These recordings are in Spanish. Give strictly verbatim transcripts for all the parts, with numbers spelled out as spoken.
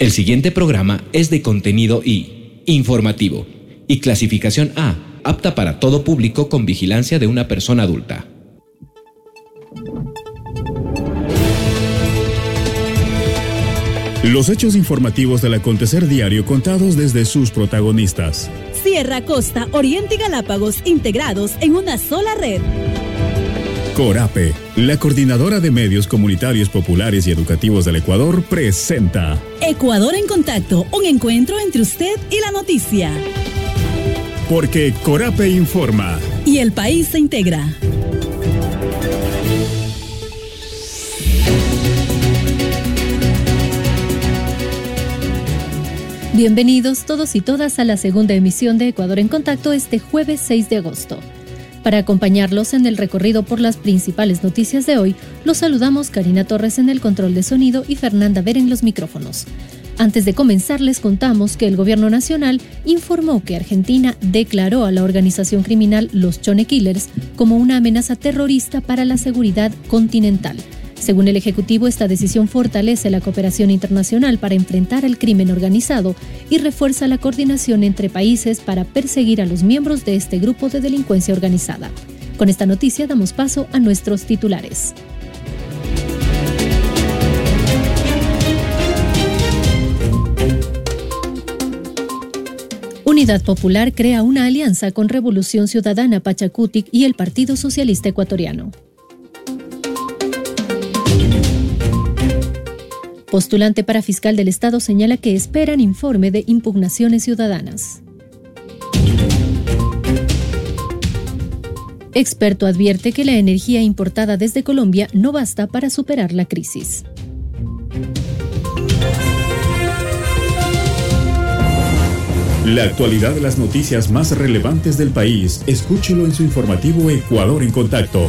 El siguiente programa es de contenido I, informativo, y clasificación A, apta para todo público con vigilancia de una persona adulta. Los hechos informativos del acontecer diario contados desde sus protagonistas. Sierra, Costa, Oriente y Galápagos integrados en una sola red. Corape, la coordinadora de medios comunitarios populares y educativos del Ecuador, presenta Ecuador en Contacto, un encuentro entre usted y la noticia. Porque Corape informa. Y el país se integra. Bienvenidos todos y todas a la segunda emisión de Ecuador en Contacto este jueves seis de agosto. Para acompañarlos en el recorrido por las principales noticias de hoy, los saludamos Karina Torres en el control de sonido y Fernanda Ver en los micrófonos. Antes de comenzar, les contamos que el Gobierno Nacional informó que Argentina declaró a la organización criminal Los Chone Killers como una amenaza terrorista para la seguridad continental. Según el Ejecutivo, esta decisión fortalece la cooperación internacional para enfrentar al crimen organizado y refuerza la coordinación entre países para perseguir a los miembros de este grupo de delincuencia organizada. Con esta noticia damos paso a nuestros titulares. Unidad Popular crea una alianza con Revolución Ciudadana Pachakutik y el Partido Socialista Ecuatoriano. Postulante para fiscal del Estado señala que esperan informe de impugnaciones ciudadanas. Experto advierte que la energía importada desde Colombia no basta para superar la crisis. La actualidad de las noticias más relevantes del país, escúchelo en su informativo Ecuador en Contacto.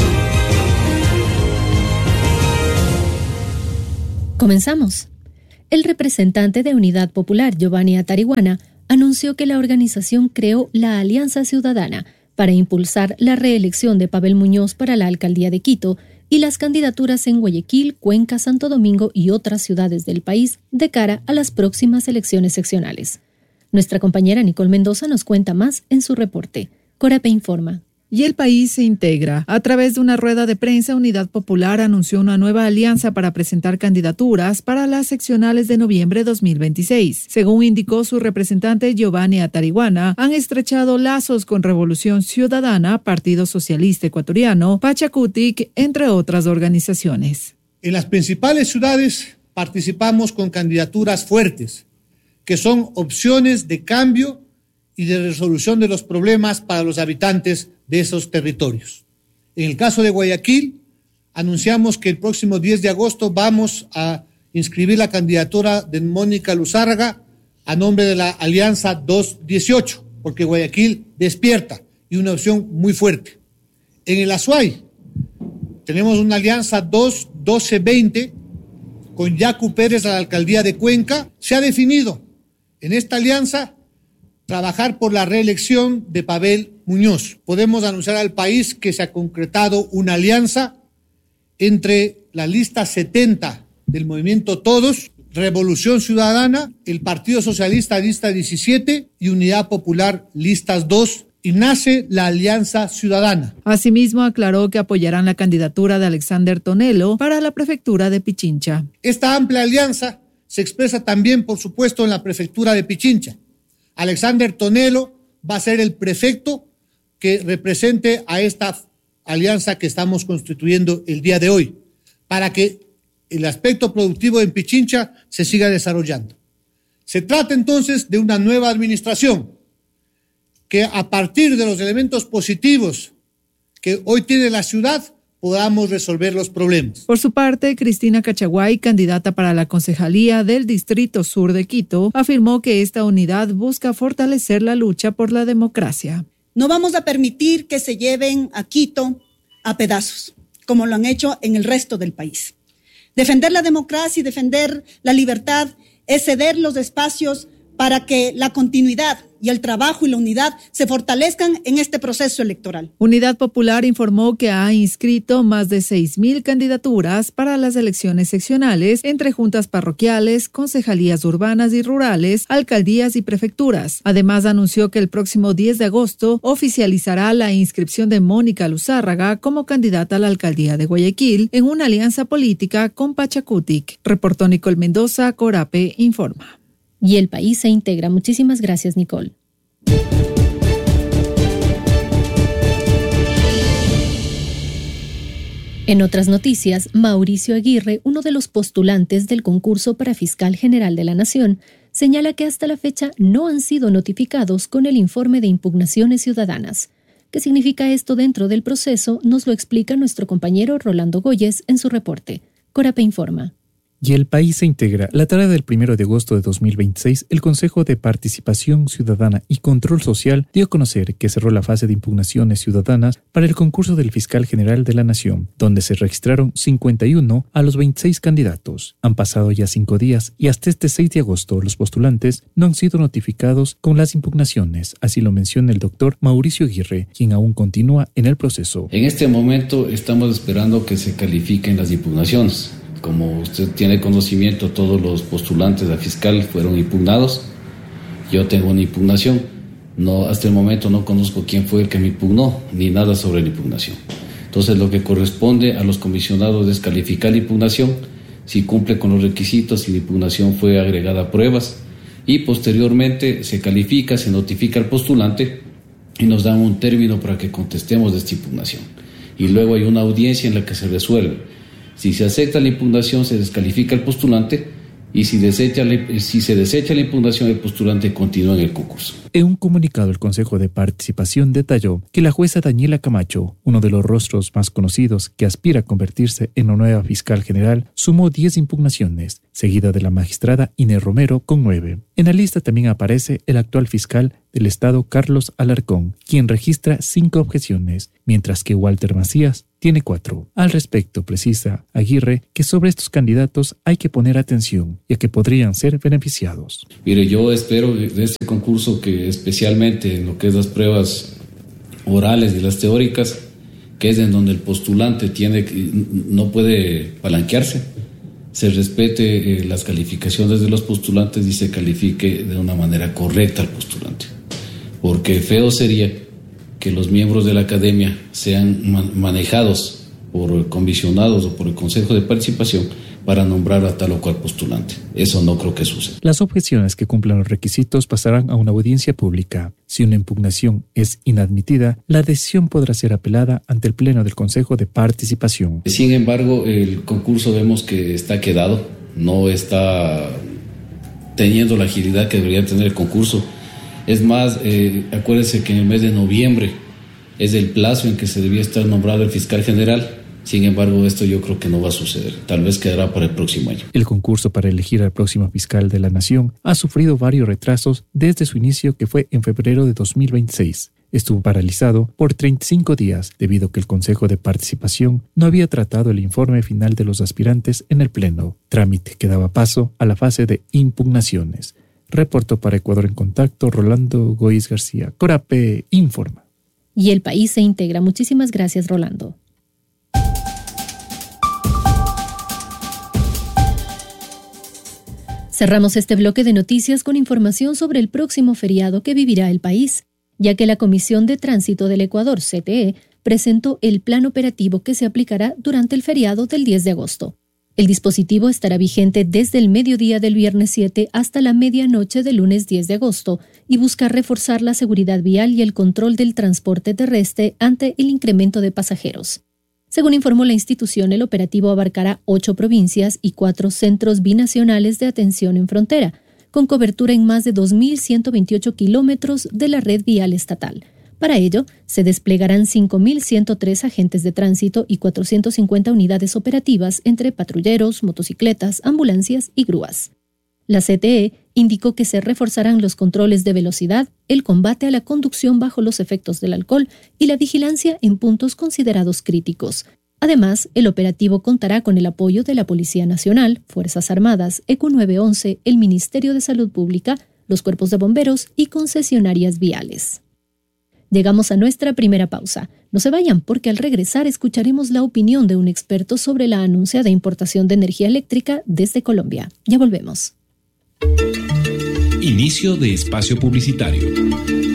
Comenzamos. El representante de Unidad Popular, Giovanni Atariwana, anunció que la organización creó la Alianza Ciudadana para impulsar la reelección de Pavel Muñoz para la alcaldía de Quito y las candidaturas en Guayaquil, Cuenca, Santo Domingo y otras ciudades del país de cara a las próximas elecciones seccionales. Nuestra compañera Nicole Mendoza nos cuenta más en su reporte. Corape informa. Y el país se integra. A través de una rueda de prensa, Unidad Popular anunció una nueva alianza para presentar candidaturas para las seccionales de noviembre de dos mil veintiséis. Según indicó su representante Giovanni Atariwana, han estrechado lazos con Revolución Ciudadana, Partido Socialista Ecuatoriano, Pachakutik, entre otras organizaciones. En las principales ciudades participamos con candidaturas fuertes, que son opciones de cambio y de resolución de los problemas para los habitantes de esos territorios. En el caso de Guayaquil, anunciamos que el próximo diez de agosto vamos a inscribir la candidatura de Mónica Luzárraga a nombre de la Alianza dos dieciocho, porque Guayaquil despierta y una opción muy fuerte. En el Azuay tenemos una alianza dos doce veinte con Yacu Pérez a la alcaldía de Cuenca. Se ha definido en esta alianza trabajar por la reelección de Pavel Muñoz. Podemos anunciar al país que se ha concretado una alianza entre la lista setenta del movimiento Todos, Revolución Ciudadana, el Partido Socialista lista diecisiete y Unidad Popular listas dos, y nace la Alianza Ciudadana. Asimismo, aclaró que apoyarán la candidatura de Alexander Tonelo para la prefectura de Pichincha. Esta amplia alianza se expresa también, por supuesto, en la prefectura de Pichincha. Alexander Tonelo va a ser el prefecto que represente a esta alianza que estamos constituyendo el día de hoy, para que el aspecto productivo en Pichincha se siga desarrollando. Se trata entonces de una nueva administración que, a partir de los elementos positivos que hoy tiene la ciudad, podamos resolver los problemas. Por su parte, Cristina Cachaguay, candidata para la concejalía del Distrito Sur de Quito, afirmó que esta unidad busca fortalecer la lucha por la democracia. No vamos a permitir que se lleven a Quito a pedazos, como lo han hecho en el resto del país. Defender la democracia y defender la libertad es ceder los espacios para que la continuidad y el trabajo y la unidad se fortalezcan en este proceso electoral. Unidad Popular informó que ha inscrito más de seis mil candidaturas para las elecciones seccionales entre juntas parroquiales, concejalías urbanas y rurales, alcaldías y prefecturas. Además, anunció que el próximo diez de agosto oficializará la inscripción de Mónica Luzárraga como candidata a la alcaldía de Guayaquil en una alianza política con Pachacutic. Reportó Nicole Mendoza, Corape informa. Y el país se integra. Muchísimas gracias, Nicole. En otras noticias, Mauricio Aguirre, uno de los postulantes del concurso para fiscal general de la Nación, señala que hasta la fecha no han sido notificados con el informe de impugnaciones ciudadanas. ¿Qué significa esto dentro del proceso? Nos lo explica nuestro compañero Rolando Goyes en su reporte. Corape informa. Y el país se integra. La tarde del primero de agosto de dos mil veintiséis, el Consejo de Participación Ciudadana y Control Social dio a conocer que cerró la fase de impugnaciones ciudadanas para el concurso del Fiscal General de la Nación, donde se registraron cincuenta y uno a los veintiséis candidatos. Han pasado ya cinco días y hasta este seis de agosto los postulantes no han sido notificados con las impugnaciones, así lo menciona el doctor Mauricio Aguirre, quien aún continúa en el proceso. En este momento estamos esperando que se califiquen las impugnaciones. Como usted tiene conocimiento, todos los postulantes a fiscal fueron impugnados. Yo tengo una impugnación. No, hasta el momento no conozco quién fue el que me impugnó, ni nada sobre la impugnación. Entonces, lo que corresponde a los comisionados es calificar la impugnación, si cumple con los requisitos, si la impugnación fue agregada a pruebas, y posteriormente se califica, se notifica al postulante y nos dan un término para que contestemos de esta impugnación. Y luego hay una audiencia en la que se resuelve. Si se acepta la impugnación, se descalifica el postulante, y si, desecha, si se desecha la impugnación, el postulante continúa en el concurso. En un comunicado, el Consejo de Participación detalló que la jueza Daniela Camacho, uno de los rostros más conocidos que aspira a convertirse en la nueva fiscal general, sumó diez impugnaciones, seguida de la magistrada Inés Romero con nueve. En la lista también aparece el actual fiscal del Estado, Carlos Alarcón, quien registra cinco objeciones, mientras que Walter Macías tiene cuatro. Al respecto, precisa Aguirre que sobre estos candidatos hay que poner atención, ya que podrían ser beneficiados. Mire, yo espero de este concurso que especialmente en lo que es las pruebas orales y las teóricas, que es en donde el postulante tiene que, no puede palanquearse, se respete eh, las calificaciones de los postulantes y se califique de una manera correcta al postulante. Porque feo sería que los miembros de la academia sean man- manejados por comisionados o por el Consejo de Participación para nombrar a tal o cual postulante. Eso no creo que suceda. Las objeciones que cumplan los requisitos pasarán a una audiencia pública. Si una impugnación es inadmitida, la decisión podrá ser apelada ante el Pleno del Consejo de Participación. Sin embargo, el concurso vemos que está quedado, no está teniendo la agilidad que debería tener el concurso. Es más, eh, acuérdense que en el mes de noviembre es el plazo en que se debía estar nombrado el fiscal general. Sin embargo, esto yo creo que no va a suceder. Tal vez quedará para el próximo año. El concurso para elegir al próximo fiscal de la Nación ha sufrido varios retrasos desde su inicio, que fue en febrero de dos mil veintiséis. Estuvo paralizado por treinta y cinco días debido a que el Consejo de Participación no había tratado el informe final de los aspirantes en el Pleno, trámite que daba paso a la fase de impugnaciones. Reportó para Ecuador en Contacto Rolando Goiz García. Corape informa. Y el país se integra. Muchísimas gracias, Rolando. Cerramos este bloque de noticias con información sobre el próximo feriado que vivirá el país, ya que la Comisión de Tránsito del Ecuador, C T E, presentó el plan operativo que se aplicará durante el feriado del diez de agosto. El dispositivo estará vigente desde el mediodía del viernes siete hasta la medianoche del lunes diez de agosto y busca reforzar la seguridad vial y el control del transporte terrestre ante el incremento de pasajeros. Según informó la institución, el operativo abarcará ocho provincias y cuatro centros binacionales de atención en frontera, con cobertura en más de dos mil ciento veintiocho kilómetros de la red vial estatal. Para ello, se desplegarán cinco mil ciento tres agentes de tránsito y cuatrocientas cincuenta unidades operativas entre patrulleros, motocicletas, ambulancias y grúas. La C T E indicó que se reforzarán los controles de velocidad, el combate a la conducción bajo los efectos del alcohol y la vigilancia en puntos considerados críticos. Además, el operativo contará con el apoyo de la Policía Nacional, Fuerzas Armadas, E Q nueve once, el Ministerio de Salud Pública, los cuerpos de bomberos y concesionarias viales. Llegamos a nuestra primera pausa. No se vayan porque al regresar escucharemos la opinión de un experto sobre la anunciada importación de energía eléctrica desde Colombia. Ya volvemos. Inicio de espacio publicitario.